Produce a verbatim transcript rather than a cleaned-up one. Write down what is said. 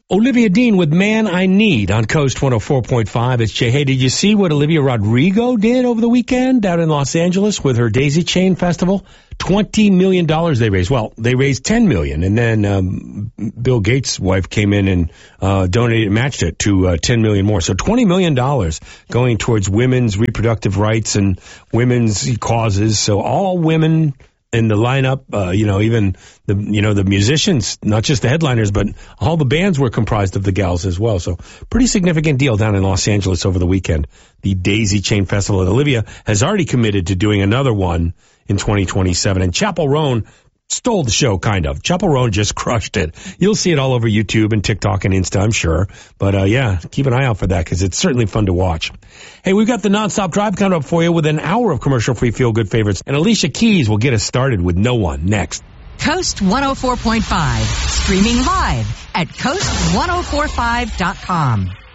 Olivia Dean with Man I Need on Coast one oh four point five. It's Jay. Hey, did you see what Olivia Rodrigo did over the weekend down in Los Angeles with her Daisy Chain Festival? twenty million dollars they raised. Well, they raised ten million dollars, and then um, Bill Gates' wife came in and uh, donated, matched it to uh, ten million dollars more. So twenty million dollars going towards women's reproductive rights and women's causes. So all women in the lineup, uh, you know, even the, you know, the musicians, not just the headliners, but all the bands were comprised of the gals as well. So pretty significant deal down in Los Angeles over the weekend. The Daisy Chain Festival. And Olivia has already committed to doing another one in twenty twenty-seven. And Chappell Roan stole the show, kind of. Chappell Roan just crushed it. You'll see it all over YouTube and TikTok and Insta, I'm sure. But, uh, yeah, keep an eye out for that because it's certainly fun to watch. Hey, we've got the Nonstop Drive coming up for you with an hour of commercial-free feel-good favorites. And Alicia Keys will get us started with No One next. Coast one oh four point five, streaming live at coast one oh four five dot com.